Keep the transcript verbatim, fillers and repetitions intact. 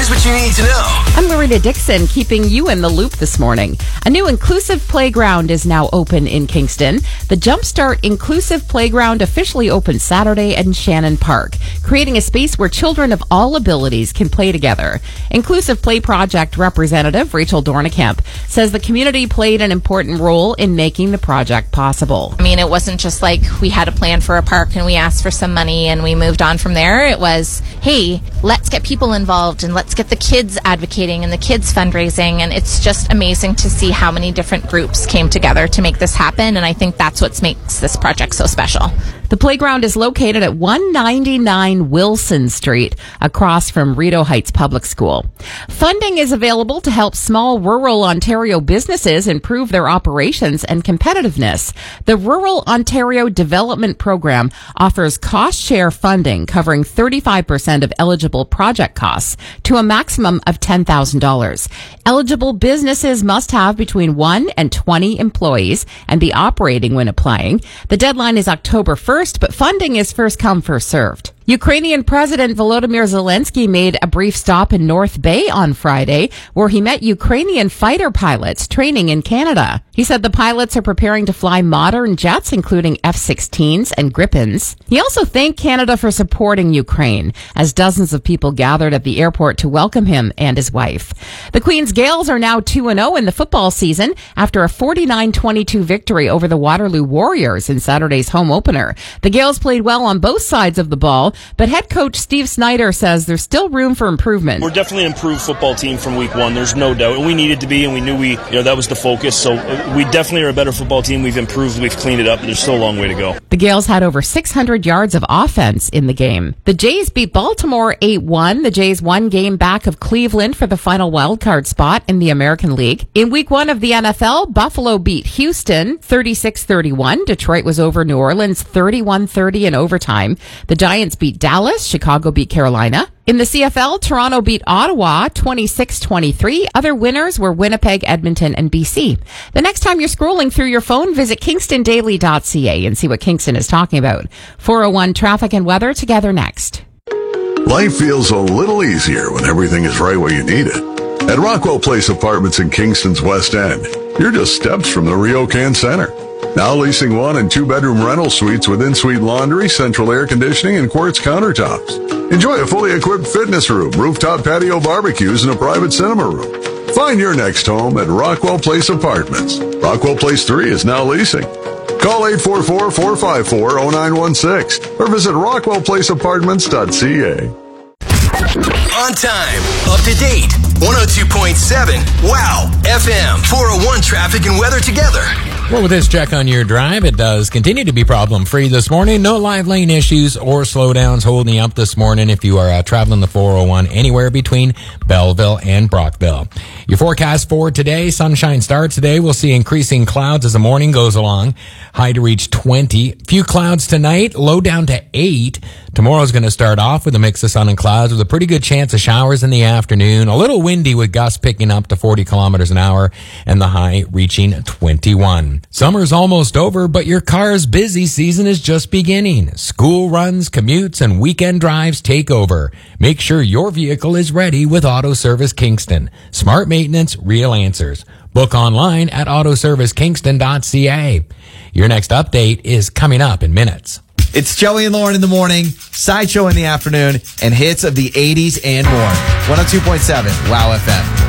what you need to know. I'm Marina Dixon, keeping you in the loop this morning. A new inclusive playground is now open in Kingston. The Jumpstart Inclusive Playground officially opened Saturday in Shannon Park, creating a space where children of all abilities can play together. Inclusive Play Project representative Rachel Dornekamp says the community played an important role in making the project possible. I mean, it wasn't just like we had a plan for a park and we asked for some money and we moved on from there. It was, hey, let's get people involved and let's get the kids advocating and the kids fundraising. And it's just amazing to see how many different groups came together to make this happen. And I think that's what makes this project so special. The playground is located at one ninety-nine Wilson Street, across from Rideau Heights Public School. Funding is available to help small rural Ontario businesses improve their operations and competitiveness. The Rural Ontario Development Program offers cost-share funding covering thirty-five percent of eligible project costs to a maximum of ten thousand dollars. Eligible businesses must have between one and twenty employees and be operating when applying. The deadline is October first. But funding is first come, first served. Ukrainian President Volodymyr Zelensky made a brief stop in North Bay on Friday, where he met Ukrainian fighter pilots training in Canada. He said the pilots are preparing to fly modern jets, including F sixteens and Gripens. He also thanked Canada for supporting Ukraine, as dozens of people gathered at the airport to welcome him and his wife. The Queen's Gaels are now two and oh in the football season after a forty-nine twenty-two victory over the Waterloo Warriors in Saturday's home opener. The Gaels played well on both sides of the ball, but head coach Steve Snyder says there's still room for improvement. We're definitely an improved football team from week one, there's no doubt. And we needed to be, and we knew we, you know, that was the focus. So we definitely are a better football team. We've improved, we've cleaned it up, but there's still a long way to go. The Gaels had over six hundred yards of offense in the game. The Jays beat Baltimore eight one. The Jays one game back of Cleveland for the final wildcard spot in the American League. In week one of the N F L, Buffalo beat Houston thirty-six thirty-one. Detroit was over New Orleans thirty-one thirty in overtime. The Giants beat Dallas. Chicago beat Carolina. In the C F L, Toronto beat Ottawa twenty-six twenty-three. Other winners were Winnipeg, Edmonton, and B C. The next time you're scrolling through your phone, visit kingston daily dot c a and see what Kingston is talking about. four oh one traffic and weather together next. Life feels a little easier when everything is right where you need it. At Rockwell Place Apartments in Kingston's West End, you're just steps from the RioCan Center. Now leasing one and two bedroom rental suites with in-suite laundry, central air conditioning, and quartz countertops. Enjoy a fully equipped fitness room, rooftop patio barbecues, and a private cinema room. Find your next home at Rockwell Place Apartments. Rockwell Place three is now leasing. Call eight four four, four five four, oh nine one six or visit rockwell place apartments dot c a. On time, up to date, one oh two point seven, wow, F M, four oh one traffic and weather together. Well, with this check on your drive, it does continue to be problem-free this morning. No live lane issues or slowdowns holding you up this morning if you are uh, traveling the four oh one anywhere between Belleville and Brockville. Your forecast for today, sunshine starts today. We'll see increasing clouds as the morning goes along. High to reach twenty. Few clouds tonight, low down to eight. Tomorrow's going to start off with a mix of sun and clouds with a pretty good chance of showers in the afternoon. A little windy with gusts picking up to forty kilometers an hour and the high reaching twenty-one. Summer's almost over, but your car's busy season is just beginning. School runs, commutes, and weekend drives take over. Make sure your vehicle is ready with Auto Service Kingston. Smart maintenance, real answers. Book online at auto service kingston dot c a. Your next update is coming up in minutes. It's Joey and Lauren in the morning, Sideshow in the afternoon, and hits of the eighties and more. one oh two point seven, wow F M.